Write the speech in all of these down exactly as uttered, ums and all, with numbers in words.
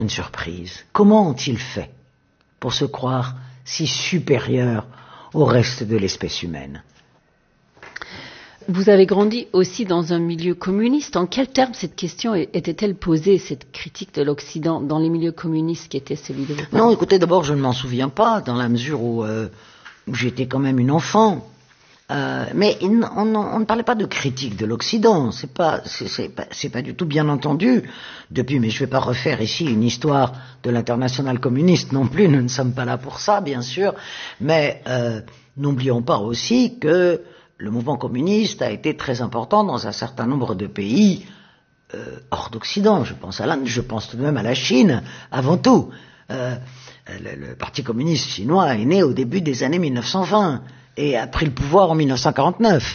une surprise. Comment ont-ils fait pour se croire si supérieurs au reste de l'espèce humaine? Vous avez grandi aussi dans un milieu communiste. En quels termes cette question était-elle posée, cette critique de l'Occident, dans les milieux communistes qui étaient celui de vos parents? Non, écoutez, d'abord, je ne m'en souviens pas, dans la mesure où, euh, où j'étais quand même une enfant. Euh, mais on, on, on ne parlait pas de critique de l'Occident. C'est pas, c'est, c'est pas, c'est pas du tout, bien entendu. Depuis, mais je ne vais pas refaire ici une histoire de l'internationale communiste non plus. Nous ne sommes pas là pour ça, bien sûr. Mais euh, n'oublions pas aussi que le mouvement communiste a été très important dans un certain nombre de pays euh, hors d'Occident. Je pense à l'Inde, je pense tout de même à la Chine, avant tout. Euh, le, le Parti communiste chinois est né au début des années mille neuf cent vingt et a pris le pouvoir en mille neuf cent quarante-neuf.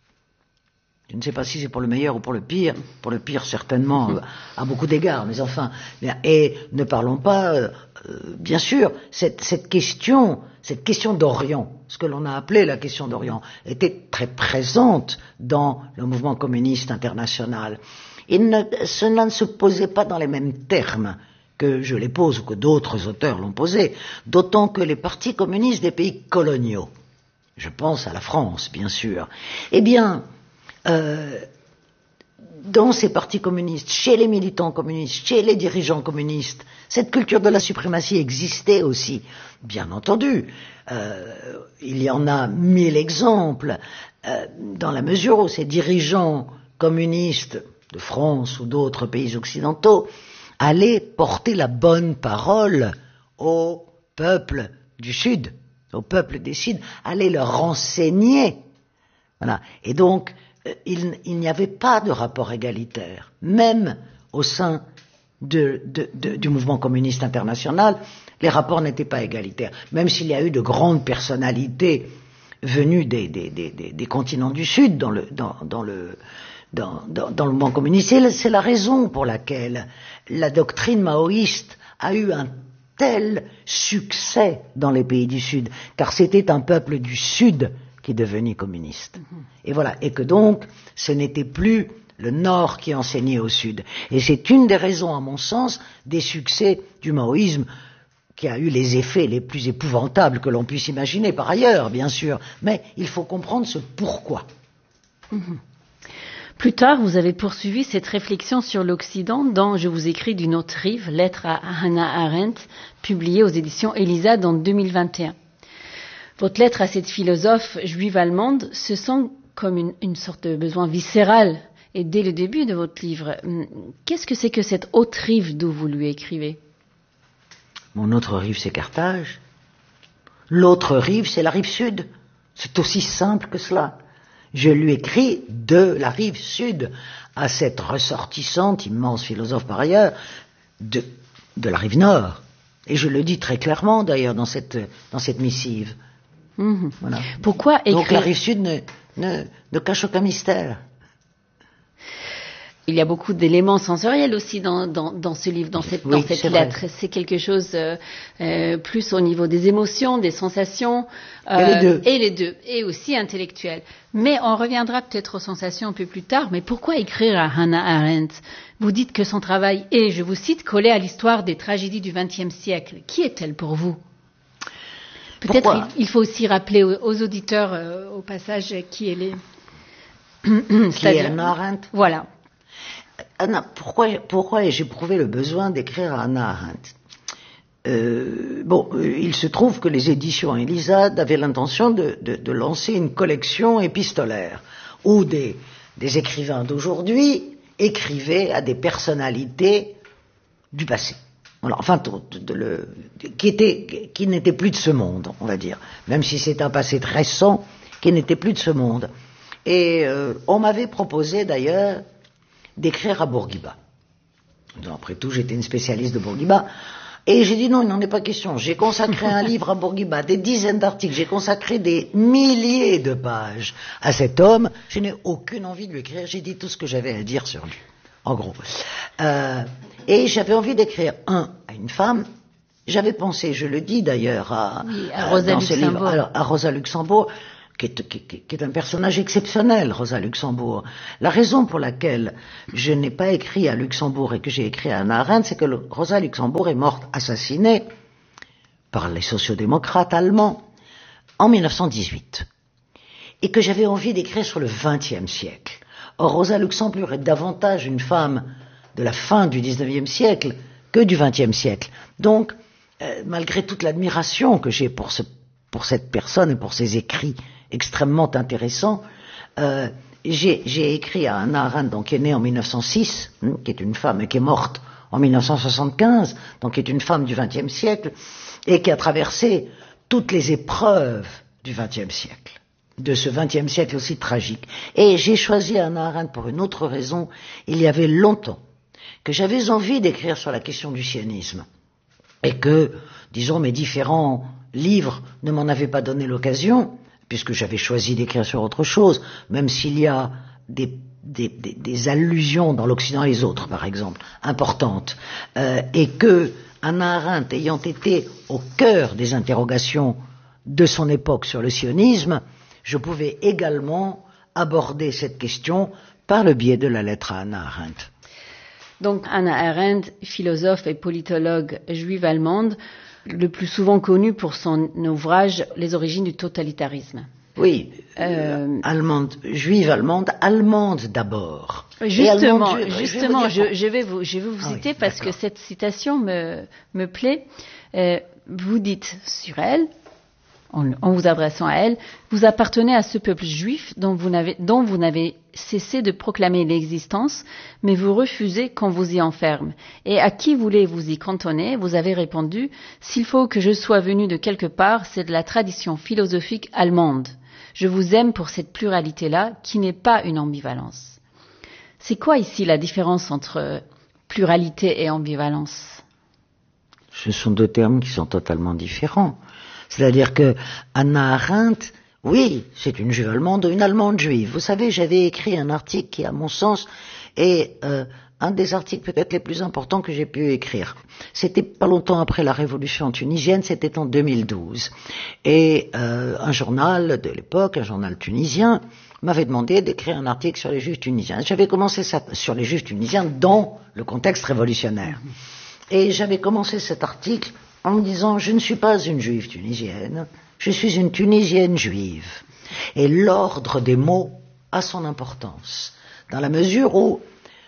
Je ne sais pas si c'est pour le meilleur ou pour le pire. Pour le pire, certainement, euh, à beaucoup d'égards, mais enfin... Et ne parlons pas, euh, bien sûr, cette, cette question, cette question d'Orient, ce que l'on a appelé la question d'Orient, était très présente dans le mouvement communiste international. Et ne, cela ne se posait pas dans les mêmes termes que je les pose ou que d'autres auteurs l'ont posé, d'autant que les partis communistes des pays coloniaux, je pense à la France, bien sûr, eh bien... Euh, dans ces partis communistes, chez les militants communistes, chez les dirigeants communistes, cette culture de la suprématie existait aussi. Bien entendu, euh, il y en a mille exemples, euh, dans la mesure où ces dirigeants communistes de France ou d'autres pays occidentaux allaient porter la bonne parole au peuple du Sud, au peuple des Sud, allaient leur renseigner. Voilà. Et donc, Il, il n'y avait pas de rapport égalitaire, même au sein de, de, de, du mouvement communiste international, les rapports n'étaient pas égalitaires. Même s'il y a eu de grandes personnalités venues des, des, des, des, des continents du Sud dans le, dans, dans le, dans, dans, dans le mouvement communiste, c'est, c'est la raison pour laquelle la doctrine maoïste a eu un tel succès dans les pays du Sud, car c'était un peuple du Sud qui est devenu communiste. Et voilà. Et que donc, ce n'était plus le Nord qui enseignait au Sud. Et c'est une des raisons, à mon sens, des succès du maoïsme, qui a eu les effets les plus épouvantables que l'on puisse imaginer, par ailleurs, bien sûr. Mais il faut comprendre ce pourquoi. Mmh. Plus tard, vous avez poursuivi cette réflexion sur l'Occident dans, je vous écris d'une autre rive, Lettre à Hannah Arendt, publiée aux éditions Elisade en deux mille vingt et un. Votre lettre à cette philosophe juive allemande se sent comme une, une sorte de besoin viscéral. Et dès le début de votre livre, qu'est-ce que c'est que cette autre rive d'où vous lui écrivez? Mon autre rive, c'est Carthage. L'autre rive, c'est la rive sud. C'est aussi simple que cela. Je lui écris de la rive sud à cette ressortissante, immense philosophe par ailleurs, de, de la rive nord. Et je le dis très clairement d'ailleurs dans cette, dans cette missive. Mmh. Voilà. Pourquoi écrire... Donc la rive sud ne, ne, ne cache aucun mystère. Il y a beaucoup d'éléments sensoriels aussi dans, dans, dans ce livre, dans cette, oui, dans cette c'est lettre. vrai. C'est quelque chose euh, euh, plus au niveau des émotions, des sensations. Euh, et les deux. Et les deux. Et aussi intellectuel. Mais on reviendra peut-être aux sensations un peu plus tard. Mais pourquoi écrire à Hannah Arendt? Vous dites que son travail est, je vous cite, collé à l'histoire des tragédies du vingtième siècle. Qui est-elle pour vous? Peut-être il, il faut aussi rappeler aux, aux auditeurs, euh, au passage, qui elle est. Qui est Hannah Arendt? Voilà. Anna, pourquoi, pourquoi ai-je éprouvé le besoin d'écrire à Hannah Arendt? euh, Bon, euh, il se trouve que les éditions Elisade avaient l'intention de, de, de lancer une collection épistolaire où des, des écrivains d'aujourd'hui écrivaient à des personnalités du passé. Voilà, enfin, de, de, de, qui, était, qui n'étaient plus de ce monde, on va dire, même si c'est un passé très récent, qui n'était plus de ce monde. Et euh, on m'avait proposé d'ailleurs d'écrire à Bourguiba. Donc, après tout, j'étais une spécialiste de Bourguiba. Et j'ai dit non, il n'en est pas question. J'ai consacré un livre à Bourguiba, des dizaines d'articles, j'ai consacré des milliers de pages à cet homme. Je n'ai aucune envie de lui écrire. J'ai dit tout ce que j'avais à dire sur lui, en gros. Euh, et j'avais envie d'écrire, un, à une femme. J'avais pensé, je le dis d'ailleurs, à, oui, à, à Rosa dans ce livre, Luxembourg. à, à Rosa Luxembourg, qui est, qui, qui est un personnage exceptionnel, Rosa Luxembourg. La raison pour laquelle je n'ai pas écrit à Luxembourg et que j'ai écrit à Hannah Arendt, c'est que le, Rosa Luxembourg est morte assassinée par les sociodémocrates allemands en mille neuf cent dix-huit. Et que j'avais envie d'écrire sur le vingtième siècle. Or, Rosa Luxembourg est davantage une femme de la fin du dix-neuvième siècle que du vingtième siècle. Donc, euh, malgré toute l'admiration que j'ai pour, ce, pour cette personne et pour ses écrits extrêmement intéressants, euh, j'ai, j'ai écrit à Hannah Arendt, donc, qui est née en mille neuf cent six, hein, qui est une femme et qui est morte en mille neuf cent soixante-quinze, donc qui est une femme du vingtième siècle, et qui a traversé toutes les épreuves du vingtième siècle, de ce vingtième siècle aussi tragique. Et j'ai choisi Hannah Arendt pour une autre raison. Il y avait longtemps que j'avais envie d'écrire sur la question du sionisme, et que, disons, mes différents livres ne m'en avaient pas donné l'occasion, puisque j'avais choisi d'écrire sur autre chose, même s'il y a des, des, des, des allusions dans l'Occident et les autres, par exemple, importantes, euh, et que Hannah Arendt, ayant été au cœur des interrogations de son époque sur le sionisme, je pouvais également aborder cette question par le biais de la lettre à Hannah Arendt. Donc Hannah Arendt, philosophe et politologue juive allemande, le plus souvent connue pour son ouvrage « Les origines du totalitarisme ». Oui, euh, allemande, juive allemande, allemande d'abord. Justement, allemande, justement, je, je, je vais vous, je vais vous ah citer oui, parce que cette citation me, me plaît. Euh, vous dites sur elle, en, en vous adressant à elle, vous appartenez à ce peuple juif dont vous n'avez, dont vous n'avez cessé de proclamer l'existence, mais vous refusez qu'on vous y enferme. Et à qui voulez-vous y cantonner? Vous avez répondu, s'il faut que je sois venu de quelque part, c'est de la tradition philosophique allemande. Je vous aime pour cette pluralité-là, qui n'est pas une ambivalence. C'est quoi ici la différence entre pluralité et ambivalence? Ce sont deux termes qui sont totalement différents. C'est-à-dire que Hannah Arendt, oui, c'est une juive allemande, une allemande juive. Vous savez, j'avais écrit un article qui, à mon sens, est euh, un des articles peut-être les plus importants que j'ai pu écrire. C'était pas longtemps après la révolution tunisienne, c'était en deux mille douze. Et euh, un journal de l'époque, un journal tunisien, m'avait demandé d'écrire un article sur les juifs tunisiens. J'avais commencé ça sur les juifs tunisiens dans le contexte révolutionnaire. Et j'avais commencé cet article en me disant, je ne suis pas une juive tunisienne, je suis une tunisienne juive. Et l'ordre des mots a son importance, dans la mesure où,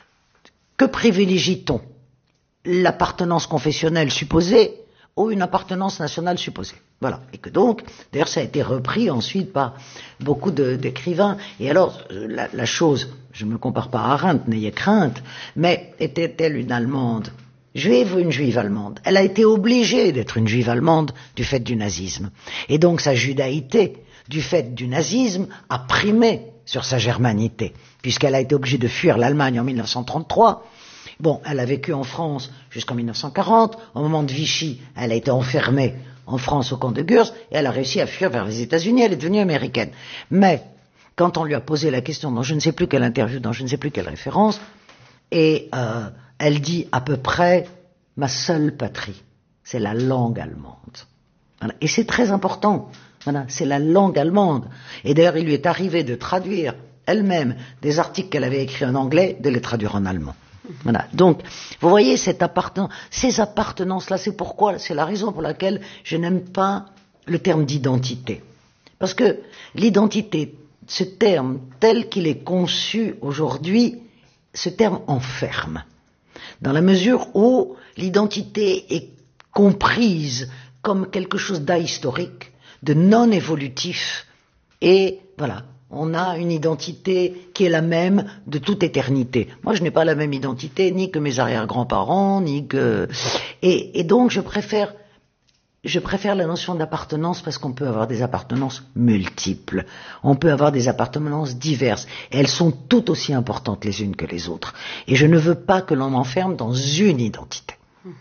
que privilégie-t-on? L'appartenance confessionnelle supposée ou une appartenance nationale supposée? Voilà. Et que donc, d'ailleurs, ça a été repris ensuite par beaucoup de, d'écrivains. Et alors, la, la chose, je ne me compare pas à Arendt, n'ayez crainte, mais était-elle une Allemande juive ou une juive allemande? Elle a été obligée d'être une juive allemande du fait du nazisme. Et donc, sa judaïté, du fait du nazisme, a primé sur sa germanité, puisqu'elle a été obligée de fuir l'Allemagne en mille neuf cent trente-trois. Bon, elle a vécu en France jusqu'en mille neuf cent quarante. Au moment de Vichy, elle a été enfermée en France au camp de Gurs, et elle a réussi à fuir vers les États-Unis. Elle est devenue américaine. Mais, quand on lui a posé la question dans je ne sais plus quelle interview, dans je ne sais plus quelle référence, et euh, elle dit à peu près « ma seule patrie, c'est la langue allemande ». Voilà. Et c'est très important. Voilà, c'est la langue allemande. Et d'ailleurs, il lui est arrivé de traduire elle-même des articles qu'elle avait écrits en anglais, de les traduire en allemand. Voilà. Donc, vous voyez, cette appartenance, ces appartenances-là, c'est pourquoi, c'est la raison pour laquelle je n'aime pas le terme d'identité. Parce que l'identité, ce terme, tel qu'il est conçu aujourd'hui, ce terme enferme. Dans la mesure où l'identité est comprise comme quelque chose d'ahistorique, de non évolutif, et voilà, on a une identité qui est la même de toute éternité. Moi, je n'ai pas la même identité, ni que mes arrière-grands-parents, ni que... Et, et donc, je préfère, je préfère la notion d'appartenance parce qu'on peut avoir des appartenances multiples. On peut avoir des appartenances diverses. Et elles sont tout aussi importantes les unes que les autres. Et je ne veux pas que l'on m'enferme dans une identité. Mmh.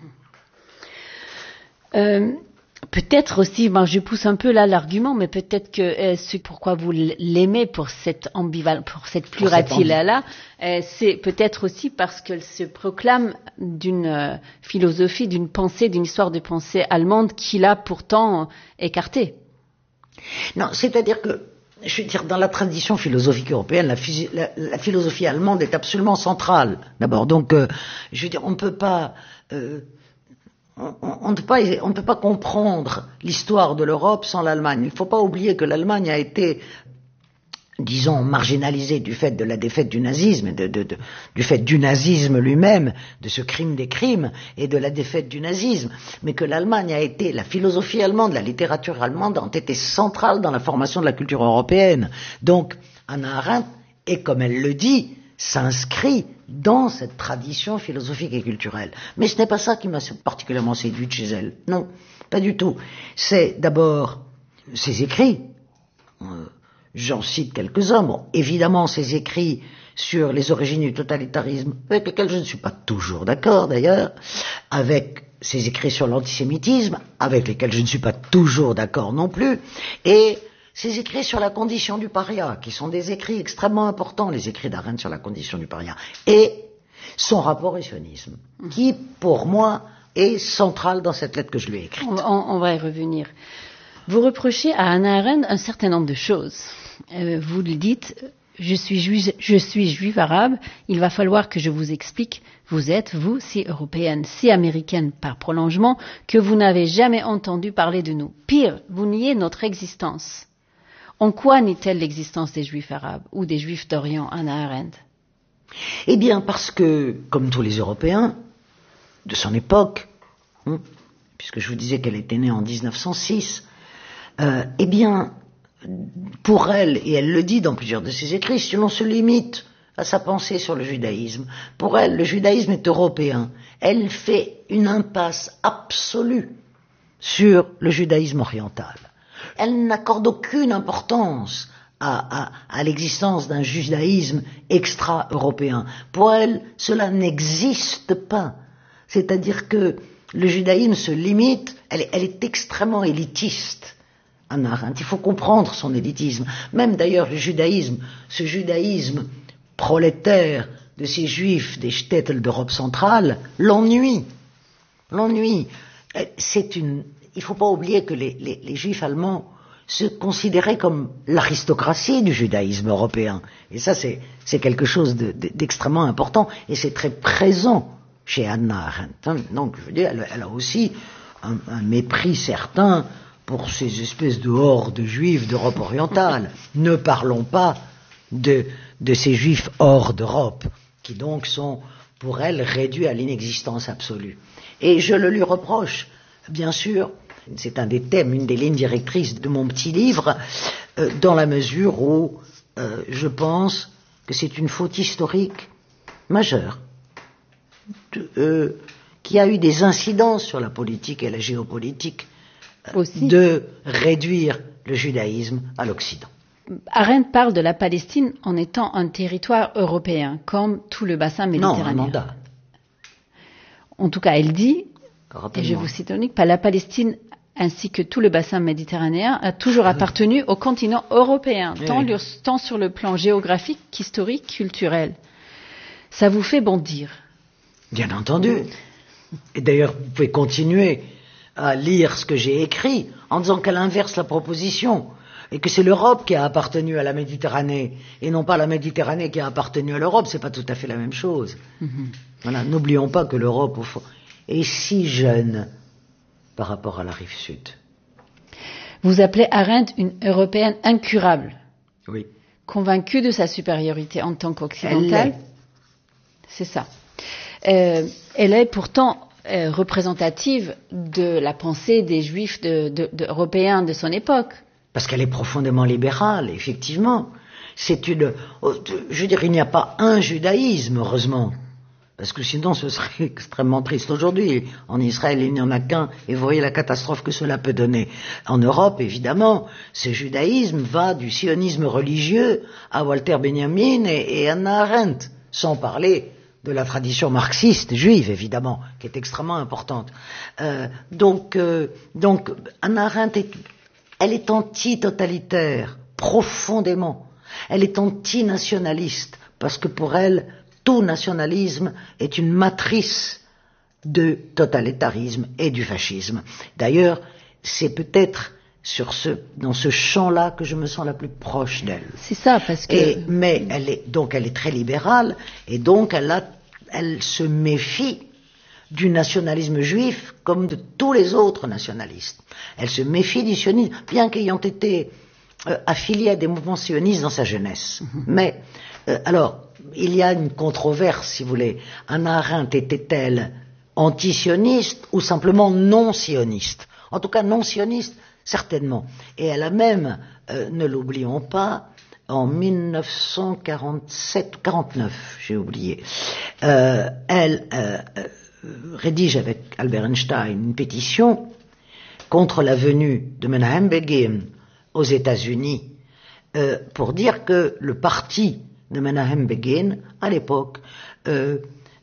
Euh... Peut-être aussi, ben, je pousse un peu là l'argument, mais peut-être que euh, ce pourquoi vous l'aimez pour cette ambivalence, pour cette pluralité-là, euh, c'est peut-être aussi parce qu'elle se proclame d'une euh, philosophie, d'une pensée, d'une histoire de pensée allemande qu'il a pourtant écartée. Non, c'est-à-dire que je veux dire, dans la tradition philosophique européenne, la, la, la philosophie allemande est absolument centrale. D'abord, donc, euh, je veux dire, on ne peut pas, euh, on, on ne peut pas, on ne peut pas comprendre l'histoire de l'Europe sans l'Allemagne. Il ne faut pas oublier que l'Allemagne a été, disons, marginalisée du fait de la défaite du nazisme, de, de, de, du fait du nazisme lui-même, de ce crime des crimes, et de la défaite du nazisme, mais que l'Allemagne a été, la philosophie allemande, la littérature allemande ont été centrales dans la formation de la culture européenne. Donc, Hannah Arendt, et comme elle le dit, s'inscrit dans cette tradition philosophique et culturelle. Mais ce n'est pas ça qui m'a particulièrement séduite chez elle. Non, pas du tout. C'est d'abord ses écrits. Euh, J'en cite quelques-uns. Bon, évidemment, ses écrits sur les origines du totalitarisme, avec lesquels je ne suis pas toujours d'accord d'ailleurs, avec ses écrits sur l'antisémitisme, avec lesquels je ne suis pas toujours d'accord non plus, et ses écrits sur la condition du paria, qui sont des écrits extrêmement importants, les écrits d'Arendt sur la condition du paria, et son rapport au sionisme, qui, pour moi, est central dans cette lettre que je lui ai écrite. On, on, on va y revenir. Vous reprochez à Hannah Arendt un certain nombre de choses. Euh, vous le dites, je suis, juive, je suis juive arabe, il va falloir que je vous explique, vous êtes, vous, si européenne, si américaine par prolongement, que vous n'avez jamais entendu parler de nous. Pire, vous niez notre existence. En quoi nie-t-elle l'existence des juifs arabes ou des juifs d'Orient, Hannah Arendt? Eh bien, parce que, comme tous les Européens de son époque, hein, puisque je vous disais qu'elle était née en dix-neuf cent six, Euh, eh bien, pour elle, et elle le dit dans plusieurs de ses écrits, si l'on se limite à sa pensée sur le judaïsme, pour elle, le judaïsme est européen. Elle fait une impasse absolue sur le judaïsme oriental. Elle n'accorde aucune importance à, à, à l'existence d'un judaïsme extra-européen. Pour elle, cela n'existe pas. C'est-à-dire que le judaïsme se limite, elle, elle est extrêmement élitiste. Hannah Arendt. Il faut comprendre son élitisme. Même d'ailleurs le judaïsme, ce judaïsme prolétaire de ces juifs des shtetl d'Europe centrale, l'ennuie. L'ennuie. C'est une. Il ne faut pas oublier que les, les, les juifs allemands se considéraient comme l'aristocratie du judaïsme européen. Et ça, c'est, c'est quelque chose de, de, d'extrêmement important. Et c'est très présent chez Hannah Arendt. Donc, je veux dire, elle, elle a aussi un, un mépris certain pour ces espèces de hordes juives d'Europe orientale. Ne parlons pas de, de ces juifs hors d'Europe, qui donc sont, pour elle, réduits à l'inexistence absolue. Et je le lui reproche, bien sûr, c'est un des thèmes, une des lignes directrices de mon petit livre, euh, dans la mesure où euh, je pense que c'est une faute historique majeure, de, euh, qui a eu des incidences sur la politique et la géopolitique, Aussi. de réduire le judaïsme à l'Occident. Arendt parle de la Palestine en étant un territoire européen, comme tout le bassin méditerranéen. Non, un mandat. En tout cas, elle dit, et je vous cite, pas la Palestine ainsi que tout le bassin méditerranéen a toujours appartenu au continent européen, oui. tant, le, tant sur le plan géographique qu'historique, culturel. Ça vous fait bondir? Bien entendu. Et d'ailleurs, vous pouvez continuer à lire ce que j'ai écrit en disant qu'elle inverse la proposition et que c'est l'Europe qui a appartenu à la Méditerranée et non pas la Méditerranée qui a appartenu à l'Europe. C'est pas tout à fait la même chose. Mm-hmm. Voilà, n'oublions pas que l'Europe au fond est si jeune par rapport à la rive sud. Vous appelez Arendt une Européenne incurable. Oui. Convaincue de sa supériorité en tant qu'occidentale. C'est ça. Euh, elle est pourtant Euh, représentative de la pensée des juifs de, de, de, européens de son époque. Parce qu'elle est profondément libérale, effectivement. C'est une, je veux dire, il n'y a pas un judaïsme, heureusement, parce que sinon ce serait extrêmement triste aujourd'hui. En Israël, il n'y en a qu'un, et vous voyez la catastrophe que cela peut donner. En Europe, évidemment, ce judaïsme va du sionisme religieux à Walter Benjamin et, et Hannah Arendt, sans parler de la tradition marxiste juive, évidemment, qui est extrêmement importante. Euh, donc, euh, donc, Hannah Arendt, est, elle est anti-totalitaire, profondément. Elle est anti-nationaliste, parce que pour elle, tout nationalisme est une matrice de totalitarisme et du fascisme. D'ailleurs, c'est peut-être sur ce, dans ce champ-là que je me sens la plus proche d'elle. C'est ça, parce que... Et, mais elle est, donc elle est très libérale, et donc elle, a, elle se méfie du nationalisme juif comme de tous les autres nationalistes. Elle se méfie du sionisme, bien qu'ayant été euh, affiliée à des mouvements sionistes dans sa jeunesse. Mm-hmm. Mais, euh, alors, il y a une controverse, si vous voulez. Hannah Arendt était-elle anti-sioniste ou simplement non-sioniste? En tout cas, non-sioniste, certainement. Et elle a même, euh, ne l'oublions pas, en mille neuf cent quarante-sept ou quarante-neuf, j'ai oublié, euh, elle euh, euh, rédige avec Albert Einstein une pétition contre la venue de Menahem Begin aux États-Unis euh, pour dire que le parti de Menahem Begin, à l'époque, euh,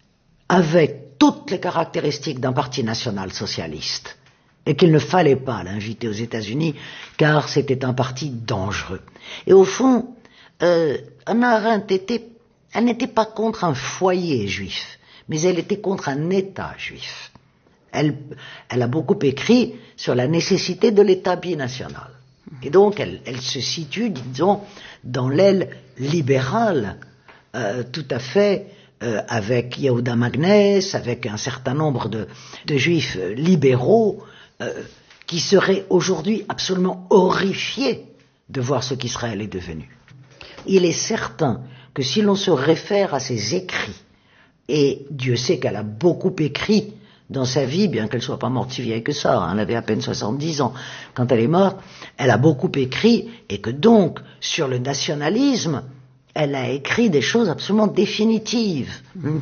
avait toutes les caractéristiques d'un parti national-socialiste et qu'il ne fallait pas l'inviter aux États-Unis car c'était un parti dangereux. Et au fond, euh, Hannah Arendt était, elle n'était pas contre un foyer juif, mais elle était contre un État juif. Elle, elle a beaucoup écrit sur la nécessité de l'État binational. Et donc, elle, elle se situe, disons, dans l'aile libérale, euh, tout à fait, euh, avec Yehuda Magnès, avec un certain nombre de, de juifs libéraux, euh, qui seraient aujourd'hui absolument horrifiés de voir ce qu'Israël est devenu. Il est certain que si l'on se réfère à ses écrits, et Dieu sait qu'elle a beaucoup écrit dans sa vie, bien qu'elle soit pas morte si vieille que ça, hein, elle avait à peine soixante-dix ans quand elle est morte, elle a beaucoup écrit, et que donc, sur le nationalisme, elle a écrit des choses absolument définitives, mmh.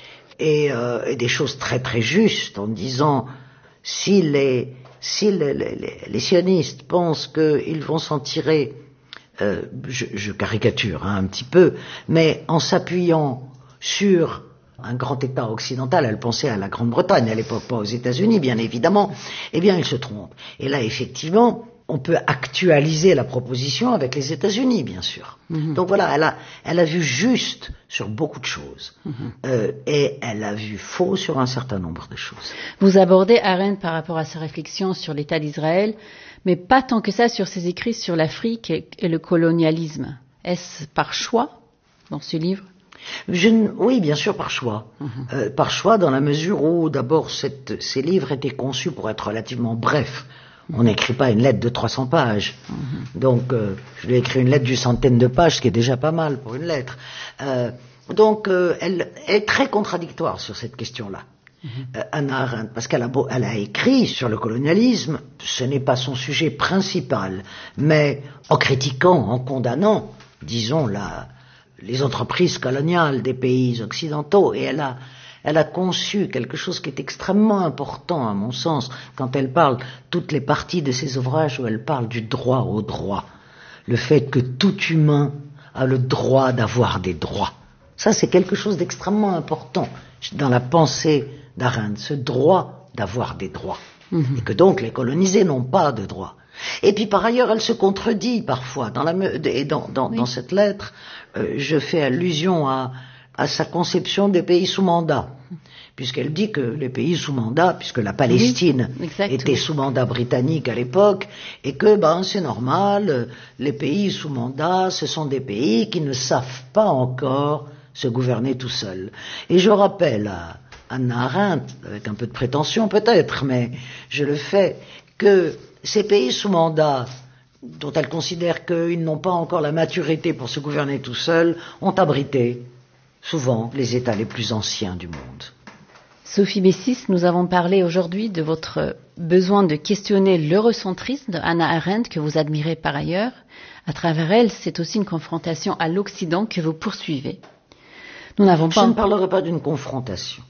et, euh, et des choses très très justes, en disant, si les, si les, les, les, les sionistes pensent qu'ils vont s'en tirer, euh, je, je caricature hein, un petit peu, mais en s'appuyant sur un grand État occidental, elle pensait à la Grande-Bretagne, à l'époque pas aux États-Unis, bien évidemment, eh bien, il se trompe. Et là, effectivement, on peut actualiser la proposition avec les États-Unis, bien sûr. Mm-hmm. Donc voilà, elle a, elle a vu juste sur beaucoup de choses, mm-hmm. euh, et elle a vu faux sur un certain nombre de choses. Vous abordez Arendt par rapport à sa réflexion sur l'État d'Israël, mais pas tant que ça sur ses écrits sur l'Afrique et, et le colonialisme. Est-ce par choix dans ce livre ? Je, oui, bien sûr, par choix. Mmh. Euh, par choix, dans la mesure où, d'abord, cette, ces livres étaient conçus pour être relativement brefs. Mmh. On n'écrit pas une lettre de trois cents pages. Mmh. Donc, euh, je lui ai écrit une lettre d'une centaine de pages, ce qui est déjà pas mal pour une lettre. Euh, donc, euh, elle est très contradictoire sur cette question-là. Mmh. Euh, Hannah Arendt, parce qu'elle a, beau, elle a écrit sur le colonialisme, ce n'est pas son sujet principal, mais en critiquant, en condamnant, disons, la... les entreprises coloniales des pays occidentaux, et elle a, elle a conçu quelque chose qui est extrêmement important, à mon sens, quand elle parle, toutes les parties de ses ouvrages où elle parle du droit au droit. Le fait que tout humain a le droit d'avoir des droits. Ça, c'est quelque chose d'extrêmement important dans la pensée d'Arendt, ce droit d'avoir des droits. Mmh. Et que donc les colonisés n'ont pas de droits. Et puis par ailleurs, elle se contredit parfois. Dans, la, et dans, dans, oui. dans cette lettre, euh, je fais allusion à, à sa conception des pays sous mandat, puisqu'elle dit que les pays sous mandat, puisque la Palestine oui, était sous mandat britannique à l'époque, et que ben c'est normal, les pays sous mandat, ce sont des pays qui ne savent pas encore se gouverner tout seuls. Et je rappelle à Hannah Arendt, avec un peu de prétention peut-être, mais je le fais, que ces pays sous mandat, dont elle considère qu'ils n'ont pas encore la maturité pour se gouverner tout seuls, ont abrité souvent les États les plus anciens du monde. Sophie Bessis, nous avons parlé aujourd'hui de votre besoin de questionner l'eurocentrisme de Hannah Arendt, que vous admirez par ailleurs. À travers elle, c'est aussi une confrontation à l'Occident que vous poursuivez. Nous n'avons pas... Je ne parlerai pas d'une confrontation.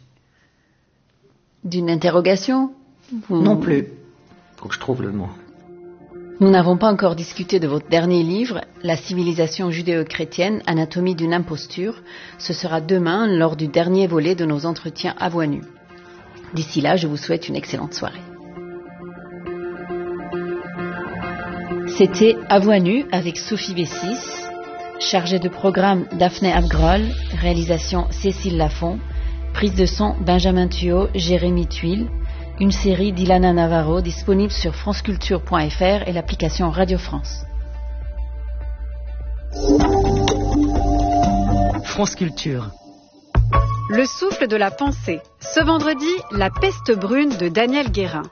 D'une interrogation ? Vous... Non plus. Faut que je trouve le mot. Nous n'avons pas encore discuté de votre dernier livre, La civilisation judéo-chrétienne, anatomie d'une imposture. Ce sera demain, lors du dernier volet de nos entretiens à voix nue. D'ici là, je vous souhaite une excellente soirée. C'était À voix nue avec Sophie Bessis, chargée de programme Daphné Abgrol, réalisation Cécile Lafont, prise de son Benjamin Thuot, Jérémy Tuile, Une série d'Ilana Navarro disponible sur franceculture point f r et l'application Radio France. France Culture. Le souffle de la pensée. Ce vendredi, La peste brune de Daniel Guérin.